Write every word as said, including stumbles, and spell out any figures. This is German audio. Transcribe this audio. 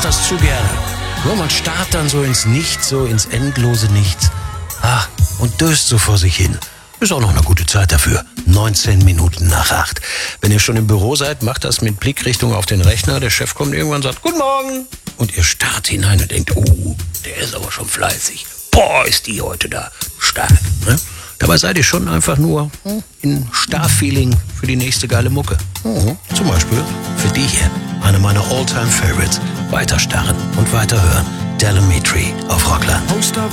mache das zu gerne. Ja, man starrt dann so ins Nichts, so ins endlose Nichts. Ah, und döst so vor sich hin. Ist auch noch eine gute Zeit dafür. neunzehn Minuten nach acht. Wenn ihr schon im Büro seid, macht das mit Blickrichtung auf den Rechner. Der Chef kommt irgendwann und sagt, guten Morgen. Und ihr starrt hinein und denkt, oh, der ist aber schon fleißig. Boah, ist die heute da stark. Ne? Dabei seid ihr schon einfach nur in Star-Feeling für die nächste geile Mucke. Mhm. Zum Beispiel für die hier. Eine meiner All-Time-Favorites. Weiter starren und weiter hören. Telemetry auf Rockland.